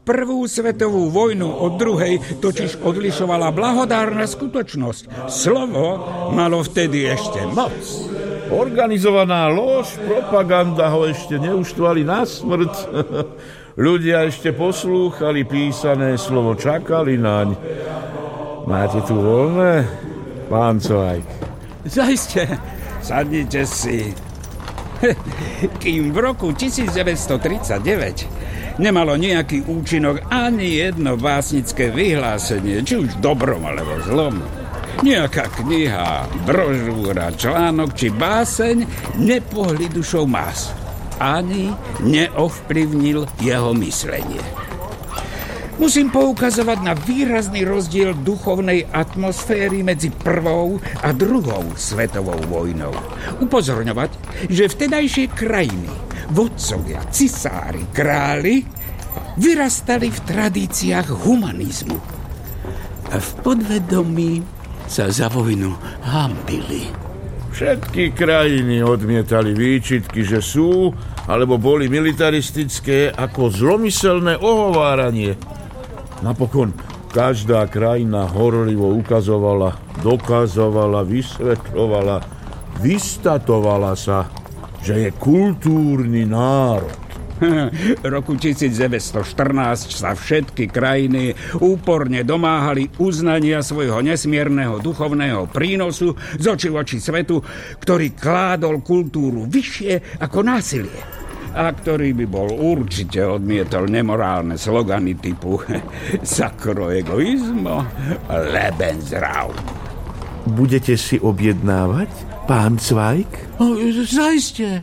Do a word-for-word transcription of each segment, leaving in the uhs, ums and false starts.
Prvú svetovú vojnu od druhej totiž odlišovala blahodárna skutočnosť. Slovo malo vtedy ešte moc. Organizovaná lož, propaganda ho ešte neuštvali na smrť. Ľudia ešte poslúchali písané slovo, čakali naň. Máte tu voľné, pán Cvajk? Zaiste, sadnite si. Kým v roku devätnásťtridsaťdeväť nemalo nejaký účinok ani jedno básnické vyhlásenie, či už dobrom alebo zlom. Nejaká kniha, brožúra, článok či báseň nepohli dušou más. Ani neovplyvnil jeho myslenie. Musím poukazovať na výrazný rozdiel duchovnej atmosféry medzi prvou a druhou svetovou vojnou. Upozorňovať, že vtedajšie krajiny, vodcovia, cisári, králi vyrastali v tradíciách humanizmu. A v podvedomí sa za vojnu hanbili. Všetky krajiny odmietali výčitky, že sú alebo boli militaristické ako zlomyselné ohováranie. Napokon každá krajina horlivo ukazovala, dokazovala, vysvetľovala, vystatovala sa, že je kultúrny národ. Roku devätnásťstoštrnásť sa všetky krajiny úporne domáhali uznania svojho nesmierneho duchovného prínosu z očí v oči svetu, ktorý kládol kultúru vyššie ako násilie a ktorý by bol určite odmietol nemorálne slogany typu Sacro egoismo, Lebensraum. Budete si objednávať, pán Cvajk? O, zaiste.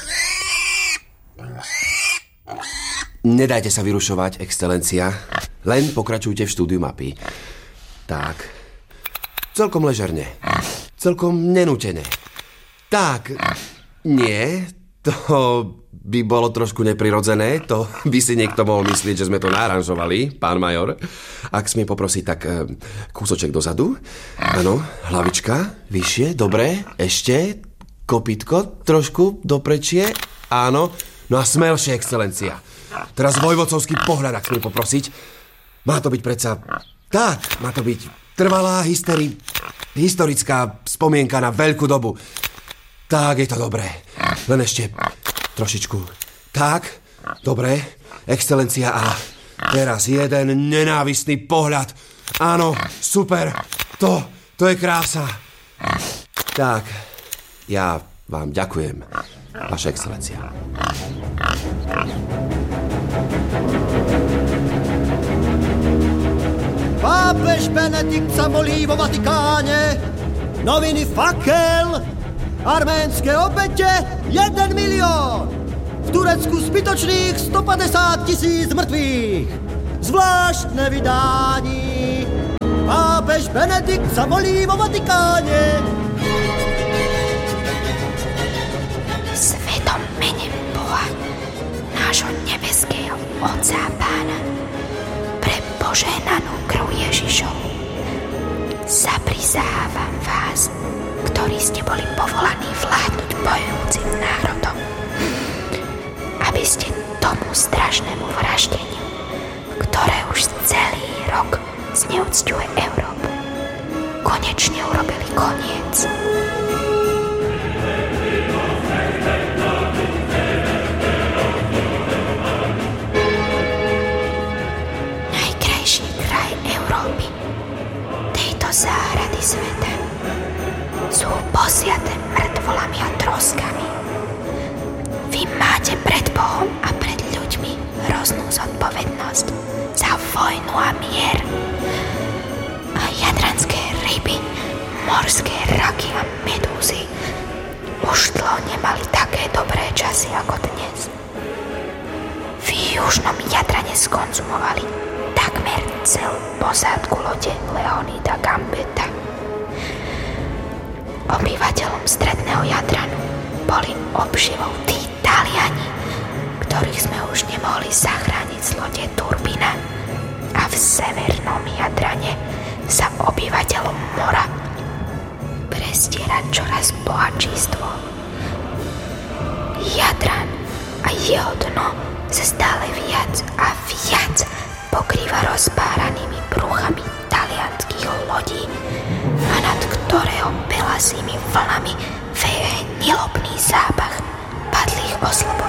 Nedajte sa vyrušovať, excelencia. Len pokračujte v štúdiu mapy. Tak. Celkom ležerne. Celkom nenútené. Tak. Nie, to by bolo trošku neprirodzené. To by si niekto mohol myslieť, že sme to naranžovali, pán major. Ak smiem poprosiť, tak kúsoček dozadu. Áno, hlavička, vyššie, dobre. Ešte, kopytko, trošku doprečie. Áno, no a smelšie, excelencia. Teraz vojvodcovský pohľad, ak smiem poprosiť. Má to byť predsa... Tak, má to byť trvalá hysteri... historická spomienka na veľkú dobu. Tak, je to dobré. Len ešte trošičku. Tak, dobre, excelencia. A teraz jeden nenávistný pohľad. Áno, super. To, to je krása. Tak, ja vám ďakujem, vaša excelencia. Pápež Benedikt sa molí vo Vatikáne, noviny Fakel, arménske obete jeden milión, v Turecku zbytočných stopäťdesiat tisíc mŕtvych, zvláštne vydání. Pápež Benedikt sa molí vo Vatikáne. Svetom mene Boha, nášho nebeského Otca a Pána, pre požehnanú krv Ježišovu, zaprisávam vás, ktorí ste boli povolaní vládnuť bojujúcim národom, aby ste tomu strašnému vraždeniu, ktoré už celý rok zneúcťuje Európu, konečne urobili koniec. Najkrajší kraj Európy, tejto záhrady sveta, sú posiate mŕtvolami a troskami. Vy máte pred Bohom a pred ľuďmi hroznú zodpovednosť za vojnu a mier. A jadranské ryby, morské raky a medúzy už dlho nemali také dobré časy ako dnes. V južnom Jadrane skonzumovali takmer celú posádku lode Leonida Gambetta. Obyvateľom stredného Jadranu boli obživou tí Taliani, ktorých sme už nemohli zachrániť z lode Turbina. A v severnom Jadrane sa obyvateľom mora prestiera čoraz bohatčístvo. Jadran a jeho dno sa stále viac a viac pokrýva rozpáranými bruchami talianských lodí a nad ktorého belasými vlnami veje nelobný zápach padlých osôb.